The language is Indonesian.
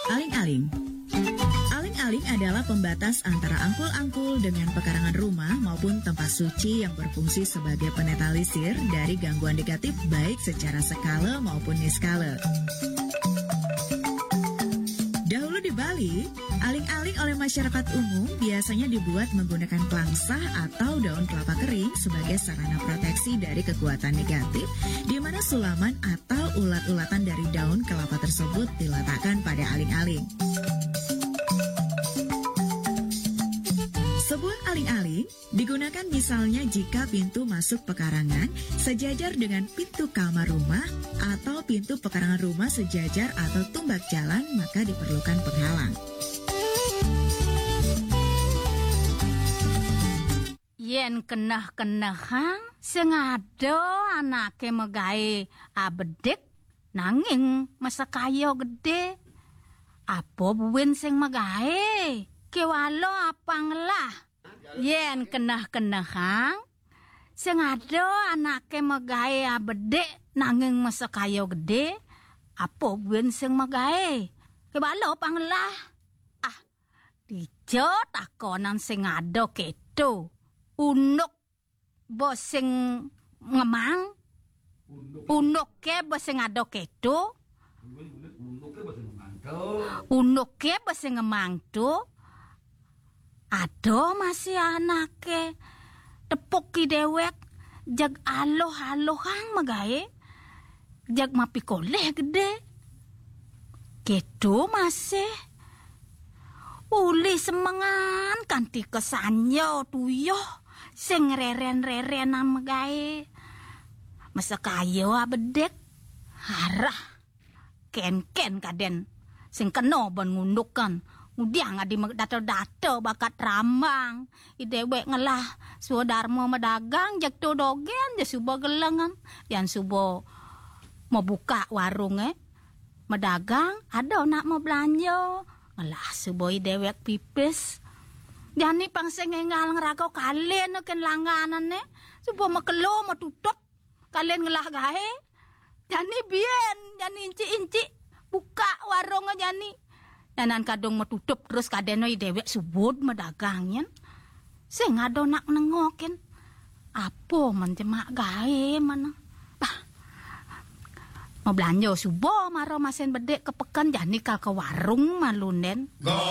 Aling-aling. Aling-aling adalah pembatas antara angkul-angkul dengan pekarangan rumah maupun tempat suci yang berfungsi sebagai penetalisir dari gangguan negatif baik secara skala maupun niskala. Dahulu di Bali, aling-aling oleh masyarakat umum biasanya dibuat menggunakan plangsah atau daun kelapa kering sebagai sarana proteksi dari kekuatan negatif, di mana sulaman atau ulat-ulatan dari daun kelapa tersebut diletakkan pada aling-aling. Sebuah aling-aling digunakan misalnya jika pintu masuk pekarangan sejajar dengan pintu kamar rumah atau pintu pekarangan rumah sejajar atau tumbak jalan, maka diperlukan penghalang. Yen kenah-kenahang sengado anake megawe abedek nanging masa kayo gede. Apa buwin sing megawe? Kewalo apa ngelah? Yen kenah-kenahang sengado anake megawe abedek nanging masa kayo gede. Apa buwin sing megawe? Kewalo apa ngelah? Ah, dijo takonan sing ado keto. Unuk bos sing ngemang. Unuk ke bos sing ado keto. Unuk ke bos sing ngemang tu. Ado masih anake tepuk ki dewek jag aloh-alohang magae jag mapikoleh gede kedo masih uli semangan kanti kesanyo tuyoh sing reren-rerenan magae masa kayo abedek harah ken-ken kaden sing kena ban ngundukan udah ngadi dato-dato bakat ramang idewek ngelah sudarmo medagang jak to dogen je subo gelengan yang subo mau buka warung medagang ada nak mau belanja ngelah subo idewek pipis jani pangseng ngal ngeragau kalian ken langganan subo makelo mau tutup kalian ngelah gahe jani bien jani inci-inci buka warung jani danan kadung metutup terus kadeno dewek subud medagangnya sing ado nak nengokin apa mencemak gawe mana mau belanja subo maro masen bedek kepekan jani kal ke warung malunen